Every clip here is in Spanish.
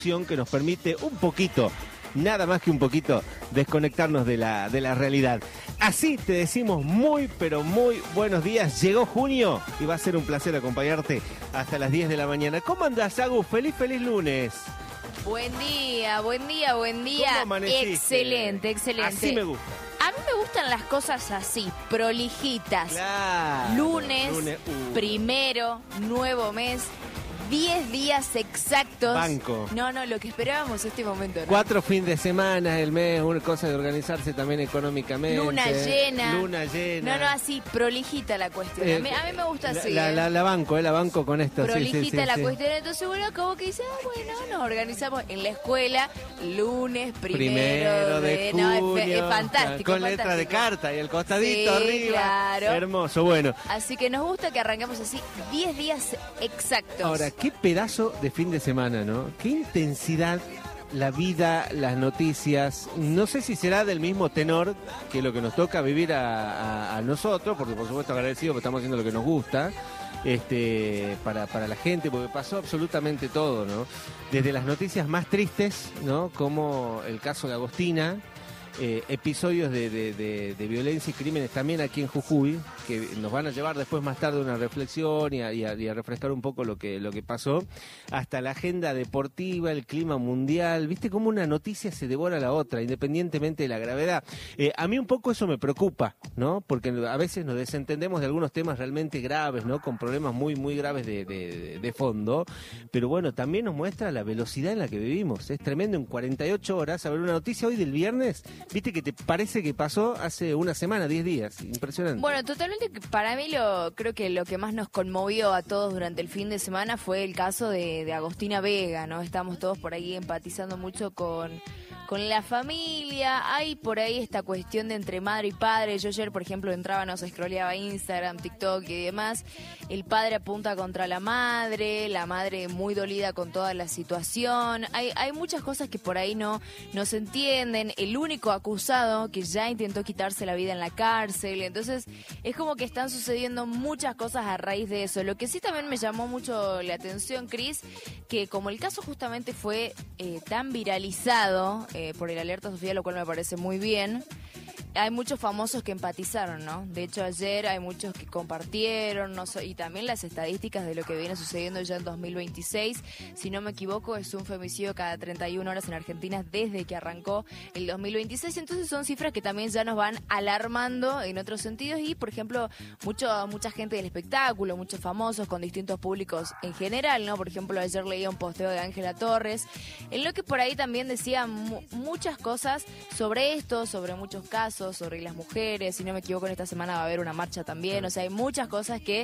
que nos permite un poquito, nada más que un poquito, desconectarnos de la realidad. Así te decimos muy, pero muy buenos días. Llegó junio y va a ser un placer acompañarte hasta las 10 de la mañana. ¿Cómo andás, Agus? Feliz lunes. Buen día, buen día, buen día. ¿Cómo amaneciste? Excelente, excelente. Así me gusta. A mí me gustan las cosas así, prolijitas. Claro. Lunes, primero, nuevo mes, 10 días exactos. Banco. No, lo que esperábamos este momento, ¿no? 4 fines de semana, el mes, una cosa de organizarse también económicamente. Luna llena. Luna llena. No, así, prolijita la cuestión. A mí me gusta así. La banco con esto. Prolijita sí, la cuestión. Entonces, bueno, como que dice, bueno, nos organizamos en la escuela, lunes, primero de junio. Es fantástico. Con letra de carta y el costadito sí, arriba. Claro. Hermoso, bueno. Así que nos gusta que arranquemos así 10 días exactos. Ahora, qué pedazo de fin de semana, ¿no? Qué intensidad, la vida, las noticias. No sé si será del mismo tenor que lo que nos toca vivir a nosotros, porque por supuesto agradecido porque estamos haciendo lo que nos gusta. Para la gente, porque pasó absolutamente todo, ¿no? Desde las noticias más tristes, ¿no? Como el caso de Agostina, episodios de violencia y crímenes también aquí en Jujuy, que nos van a llevar después más tarde a una reflexión y a refrescar un poco lo que pasó, hasta la agenda deportiva, el clima mundial. ¿Viste cómo una noticia se devora a la otra, independientemente de la gravedad? A mí un poco eso me preocupa, ¿no? Porque a veces nos desentendemos de algunos temas realmente graves, ¿no? Con problemas muy, muy graves de fondo, pero bueno, también nos muestra la velocidad en la que vivimos. Es tremendo en 48 horas saber una noticia hoy del viernes. ¿Viste que te parece que pasó hace una semana, 10 días? Impresionante. Bueno, totalmente. Para mí creo que lo que más nos conmovió a todos durante el fin de semana fue el caso de Agostina Vega, ¿no? Estamos todos por ahí empatizando mucho con la familia. Hay por ahí esta cuestión de entre madre y padre. Yo ayer, por ejemplo, entraba, no sé, scrolleaba Instagram, TikTok y demás. El padre apunta contra la madre muy dolida con toda la situación. Hay muchas cosas que por ahí no se entienden. El único acusado que ya intentó quitarse la vida en la cárcel. Entonces, es como que están sucediendo muchas cosas a raíz de eso. Lo que sí también me llamó mucho la atención, Cris, que como el caso justamente fue tan viralizado por el Alerta Sofía, lo cual me parece muy bien, hay muchos famosos que empatizaron, ¿no? De hecho, ayer hay muchos que compartieron, y también las estadísticas de lo que viene sucediendo ya en 2026. Si no me equivoco, es un femicidio cada 31 horas en Argentina desde que arrancó el 2026. Entonces son cifras que también ya nos van alarmando en otros sentidos. Y, por ejemplo, mucha gente del espectáculo, muchos famosos con distintos públicos en general, ¿no? Por ejemplo, ayer leía un posteo de Ángela Torres, en lo que por ahí también decía muchas cosas sobre esto, sobre muchos casos, sobre las mujeres. Si no me equivoco, en esta semana va a haber una marcha también. O sea, hay muchas cosas que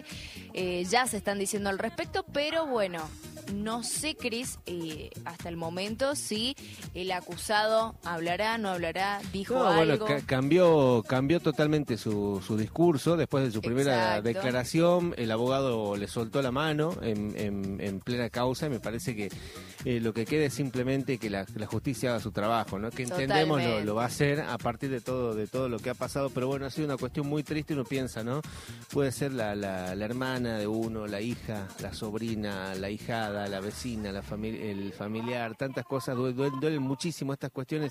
ya se están diciendo al respecto, pero bueno, no sé, Cris, hasta el momento si el acusado hablará, no hablará, dijo algo. Bueno, cambió totalmente su discurso después de su primera declaración. El abogado le soltó la mano en plena causa, y me parece que lo que queda es simplemente que la justicia haga su trabajo, ¿no? Que entendemos lo va a hacer a partir de todo lo que ha pasado, pero bueno, ha sido una cuestión muy triste. Uno piensa, ¿no? Puede ser la hermana de uno, la hija, la sobrina, la hijada, la vecina, el familiar, tantas cosas, duelen muchísimo estas cuestiones.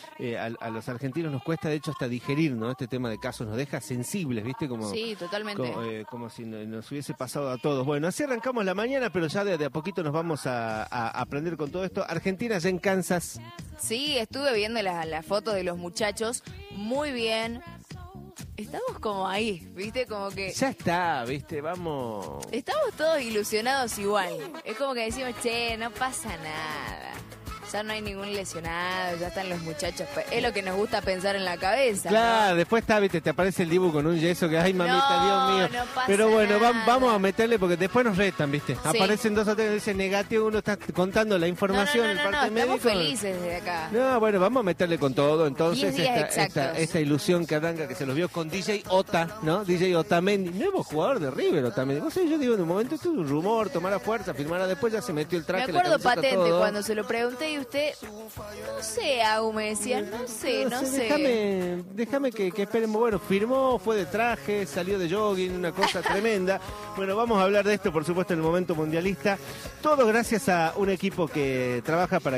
A los argentinos nos cuesta, de hecho, hasta digerir, ¿no? Este tema de casos nos deja sensibles, ¿viste? Sí, totalmente. Como si nos hubiese pasado a todos. Bueno, así arrancamos la mañana, pero ya de a poquito nos vamos a aprender con todo esto. Argentina ya en Kansas. Sí, estuve viendo las fotos de los muchachos, muy bien. Estamos como ahí, ¿viste? Como que... Ya está, ¿viste? Vamos... Estamos todos ilusionados igual. Es como que decimos, che, no pasa nada. Ya no hay ningún lesionado, ya están los muchachos. Es lo que nos gusta pensar en la cabeza. Claro, ¿no? Después está, viste, te aparece el Dibu con un yeso que, ay, mamita, Dios mío. No pasa Pero bueno, nada. vamos a meterle porque después nos retan, viste. Sí. Aparecen 2 o 3 que dicen negativo, uno está contando la información, el parte médico. Estamos felices desde acá. No, bueno, vamos a meterle con todo. Entonces, 10 días esta ilusión que arranca, que se los vio con DJ Ota, ¿no? DJ Otamendi, nuevo jugador de River, Otamendi. No sé, yo digo, en un momento esto es un rumor, tomara fuerza, firmara después, ya se metió el traje. Me acuerdo la camiseta, patente todo. cuando se lo pregunté y y usted, no sé, Agu, me decía, no sé. Déjame que esperemos. Bueno, firmó, fue de traje, salió de jogging, una cosa tremenda. Bueno, vamos a hablar de esto, por supuesto, en el momento mundialista. Todo gracias a un equipo que trabaja para